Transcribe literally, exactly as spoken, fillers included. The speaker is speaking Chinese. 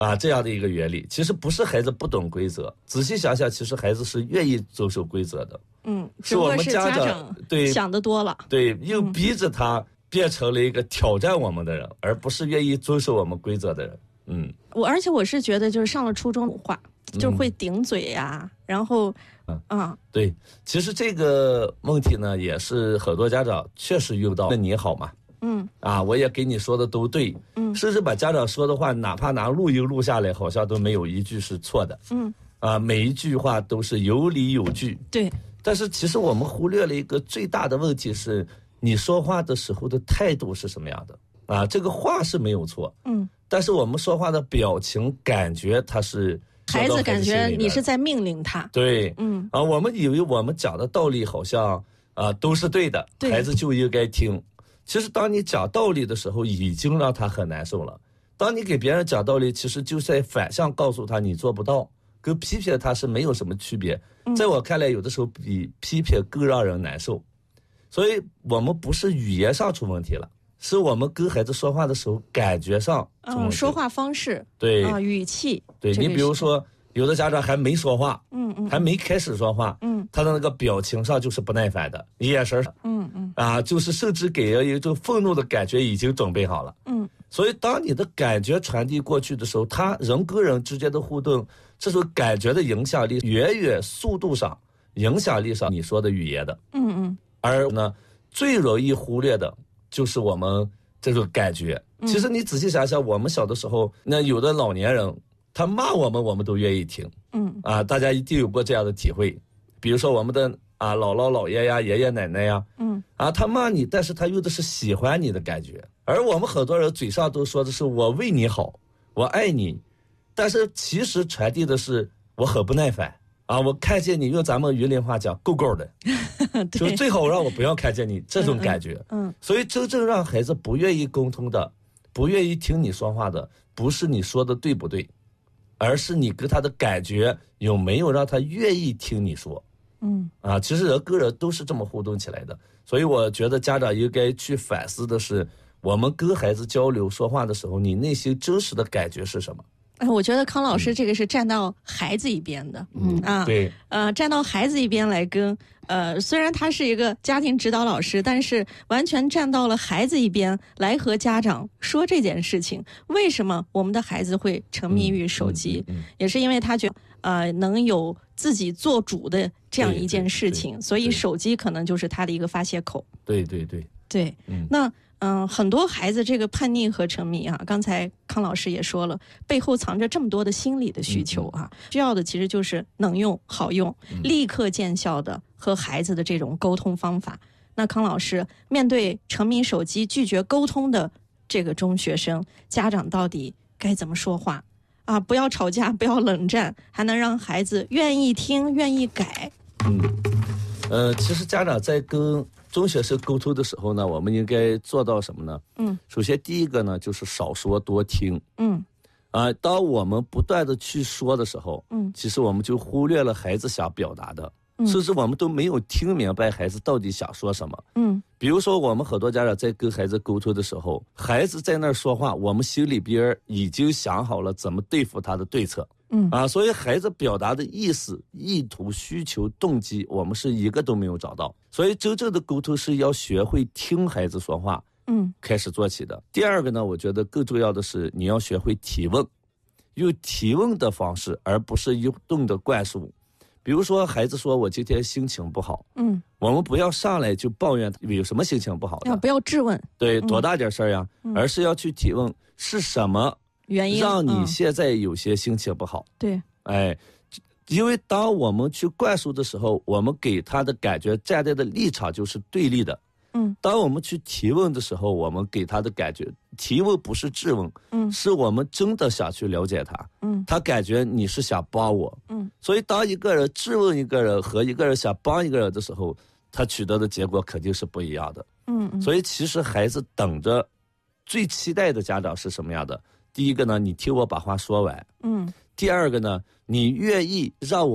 啊，这样的一个原理。其实不是孩子不懂规则，仔细想想，其实孩子是愿意遵守规则的。 嗯， 是我们家长对想得多了， 对，又逼着他变成了一个挑战我们的人，而不是愿意遵守我们规则的人。嗯， 我而且我是觉得，就是上了初中话，就是会顶嘴呀、啊嗯，然后， 嗯啊， 对，其实这个问题呢，也是很多家长确实遇到。那你好嘛， 嗯， 啊，我也给你说的都对， 嗯， 甚至把家长说的话，哪怕拿录音录下来，好像都没有一句是错的， 嗯，啊， 每一句话都是有理有据， 对。 但是其实我们忽略了一个最大的问题是，你说话的时候的态度是什么样的啊？这个话是没有错，嗯，但是我们说话的表情感觉他是孩子感觉你是在命令他， 对，嗯啊，我们以为我们讲的道理好像啊都是对的，对，孩子就应该听。其实当你讲道理的时候，已经让他很难受了。当你给别人讲道理，其实就在反向告诉他你做不到。跟批评他是没有什么区别，在我看来，有的时候比批评更让人难受。所以我们不是语言上出问题了，是我们跟孩子说话的时候感觉上出问题、 嗯、说话方式， 对啊、语气， 对、 这个、 你比如说，有的家长还没说话， 嗯嗯， 还没开始说话，嗯，他的那个表情上就是不耐烦的，眼神，嗯嗯，啊，就是甚至给人一种愤怒的感觉，已经准备好了，嗯。所以当你的感觉传递过去的时候，他人跟人之间的互动，这种感觉的影响力远远速度上影响力上你说的语言的，嗯嗯，而呢最容易忽略的就是我们这种感觉。其实你仔细想想，我们小的时候，那有的老年人他骂我们，我们都愿意听，嗯啊，大家一定有过这样的体会。比如说我们的啊姥姥姥爷呀、爷爷奶奶呀，嗯啊，他骂你，但是他用的是喜欢你的感觉。而我们很多人嘴上都说的是我为你好，我爱你，但是其实传递的是我很不耐烦啊！我看见你，用咱们云林话讲，够够的，就最好让我不要看见你这种感觉。嗯, 嗯，所以真正让孩子不愿意沟通的，不愿意听你说话的，不是你说的对不对，而是你跟他的感觉有没有让他愿意听你说。嗯，啊，其实人跟人都是这么互动起来的，所以我觉得家长应该去反思的是，我们跟孩子交流说话的时候，你内心真实的感觉是什么？ 哎，我觉得康老师这个是站到孩子一边的，嗯啊， 对， 呃，站到孩子一边来跟，呃，虽然他是一个家庭指导老师，但是完全站到了孩子一边来和家长说这件事情。为什么我们的孩子会沉迷于手机？嗯嗯嗯、也是因为他觉得，呃，能有自己做主的这样一件事情，所以手机可能就是他的一个发泄口。 对对对对，嗯，那。嗯，很多孩子这个叛逆和沉迷啊，刚才康老师也说了，背后藏着这么多的心理的需求啊，嗯嗯需要的其实就是能用、好用、嗯、立刻见效的和孩子的这种沟通方法。那康老师面对沉迷手机、拒绝沟通的这个中学生，家长到底该怎么说话啊？不要吵架，不要冷战，还能让孩子愿意听、愿意改。 嗯，呃，其实家长在跟中学生沟通的时候呢，我们应该做到什么呢？嗯，首先第一个呢，就是少说多听。嗯，啊、呃，当我们不断的去说的时候，嗯，其实我们就忽略了孩子想表达的，嗯、甚至我们都没有听明白孩子到底想说什么。嗯，比如说我们很多家长在跟孩子沟通的时候，孩子在那儿说话，我们心里边已经想好了怎么对付他的对策。嗯啊，所以孩子表达的意思、意图、需求、动机，我们是一个都没有找到。所以真正的沟通是要学会听孩子说话，嗯，开始做起的。第二个呢，我觉得更重要的是你要学会提问，用提问的方式，而不是用动的灌输。比如说孩子说我今天心情不好，嗯，我们不要上来就抱怨有什么心情不好的， 要不要质问？ 对，多大点事儿呀？嗯、而是要去提问是什么。 原因让你现在有些心情不好， 嗯、对， 哎，因为当我们去灌输的时候，我们给他的感觉站在的立场就是对立的。嗯，当我们去提问的时候，我们给他的感觉，提问不是质问，嗯，是我们真的想去了解他，嗯，他感觉你是想帮我，嗯，所以当一个人质问一个人和一个人想帮一个人的时候，他取得的结果肯定是不一样的。嗯嗯，所以其实孩子等着最期待的家长是什么样的？第一个呢，你听我把话说完。嗯。第二个呢，你愿意让我